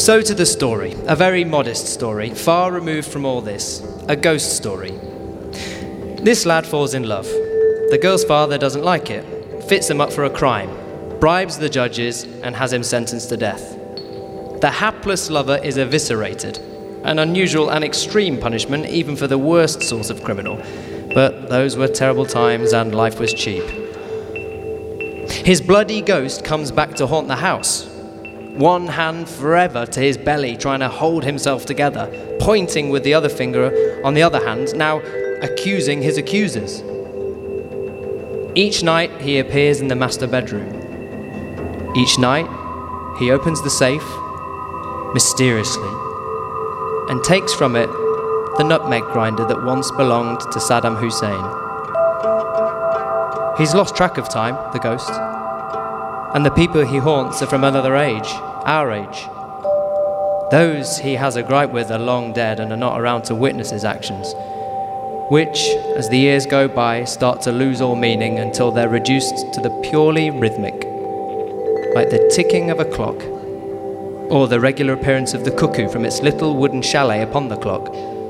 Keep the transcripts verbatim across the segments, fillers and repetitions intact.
So to the story, a very modest story, far removed from all this, a ghost story. This lad falls in love. The girl's father doesn't like it, fits him up for a crime, bribes the judges, and has him sentenced to death. The hapless lover is eviscerated, an unusual and extreme punishment even for the worst sort of criminal. But those were terrible times and life was cheap. His bloody ghost comes back to haunt the house, one hand forever to his belly, trying to hold himself together, pointing with the other finger on the other hand, now accusing his accusers. Each night he appears in the master bedroom. Each night he opens the safe, mysteriously, and takes from it the nutmeg grinder that once belonged to Saddam Hussein. He's lost track of time, the ghost, and the people he haunts are from another age, our age. Those he has a gripe with are long dead and are not around to witness his actions, which, as the years go by, start to lose all meaning until they're reduced to the purely rhythmic, like the ticking of a clock, or the regular appearance of the cuckoo from its little wooden chalet upon the clock.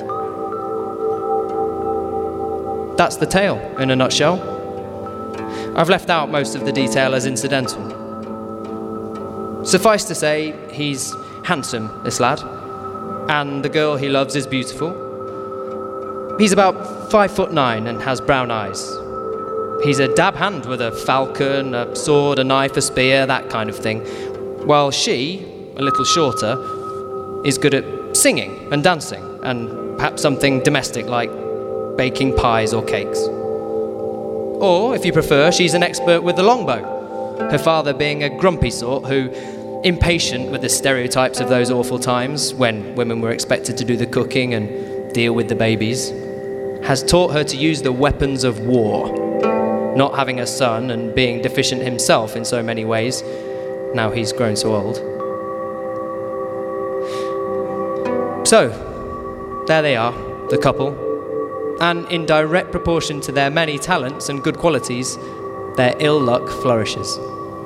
That's the tale, in a nutshell. I've left out most of the detail as incidental. Suffice to say, he's handsome, this lad, and the girl he loves is beautiful. He's about five foot nine and has brown eyes. He's a dab hand with a falcon, a sword, a knife, a spear, that kind of thing, while she, a little shorter, is good at singing and dancing, and perhaps something domestic like baking pies or cakes. Or, if you prefer, she's an expert with the longbow, her father being a grumpy sort who, impatient with the stereotypes of those awful times when women were expected to do the cooking and deal with the babies, has taught her to use the weapons of war, not having a son and being deficient himself in so many ways, now he's grown so old. So, there they are, the couple. And in direct proportion to their many talents and good qualities, their ill luck flourishes.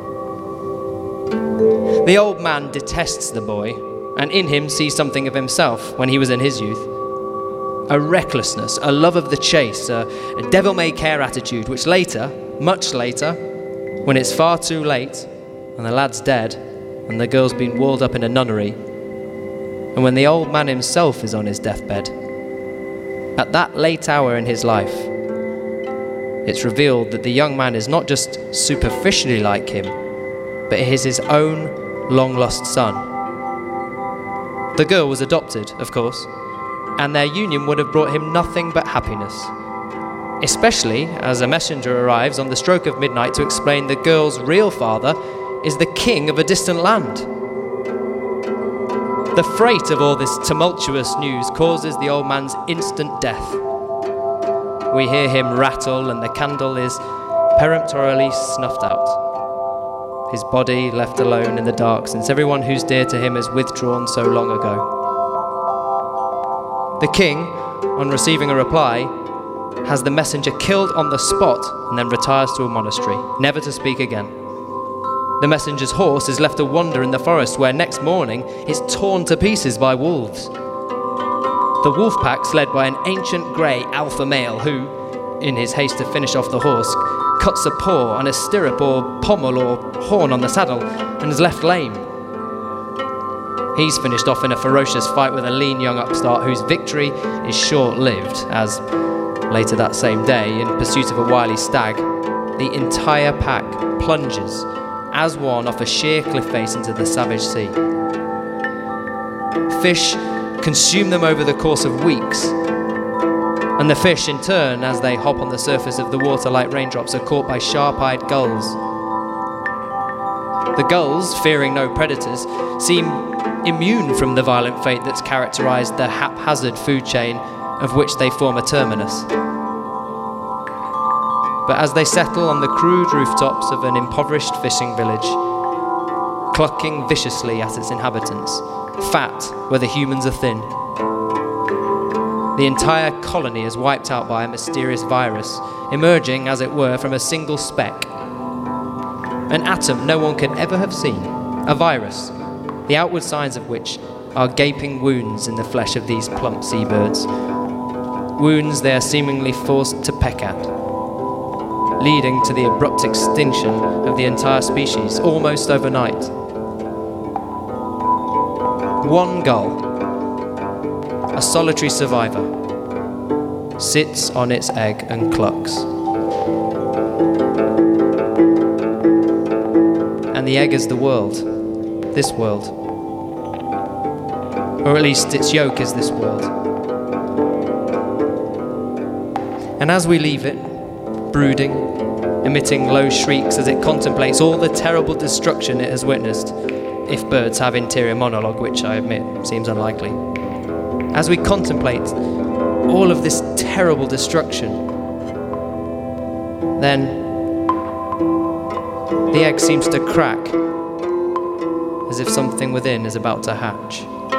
The old man detests the boy, and in him sees something of himself when he was in his youth. A recklessness, a love of the chase, a, a devil-may-care attitude, which later, much later, when it's far too late, and the lad's dead, and the girl's been walled up in a nunnery, and when the old man himself is on his deathbed, at that late hour in his life, it's revealed that the young man is not just superficially like him, but is his own long-lost son. The girl was adopted, of course, and their union would have brought him nothing but happiness, especially as a messenger arrives on the stroke of midnight to explain the girl's real father is the king of a distant land. The freight of all this tumultuous news causes the old man's instant death. We hear him rattle and the candle is peremptorily snuffed out. His body left alone in the dark since everyone who's dear to him has withdrawn so long ago. The king, on receiving a reply, has the messenger killed on the spot and then retires to a monastery, never to speak again. The messenger's horse is left to wander in the forest where next morning it's torn to pieces by wolves. The wolf pack's led by an ancient grey alpha male who, in his haste to finish off the horse, cuts a paw on a stirrup or pommel or horn on the saddle and is left lame. He's finished off in a ferocious fight with a lean young upstart whose victory is short-lived as, later that same day, in pursuit of a wily stag, the entire pack plunges as one off a sheer cliff face into the savage sea. Fish consume them over the course of weeks, and the fish in turn, as they hop on the surface of the water like raindrops, are caught by sharp-eyed gulls. The gulls, fearing no predators, seem immune from the violent fate that's characterized the haphazard food chain of which they form a terminus. But as they settle on the crude rooftops of an impoverished fishing village, clucking viciously at its inhabitants, fat where the humans are thin, the entire colony is wiped out by a mysterious virus, emerging, as it were, from a single speck. An atom no one can ever have seen, a virus, the outward signs of which are gaping wounds in the flesh of these plump seabirds. Wounds they are seemingly forced to peck at, leading to the abrupt extinction of the entire species, almost overnight. One gull, a solitary survivor, sits on its egg and clucks. And the egg is the world, this world. Or at least its yolk is this world. And as we leave it, brooding, emitting low shrieks as it contemplates all the terrible destruction it has witnessed, if birds have interior monologue, which I admit seems unlikely. As we contemplate all of this terrible destruction, then the egg seems to crack, as if something within is about to hatch.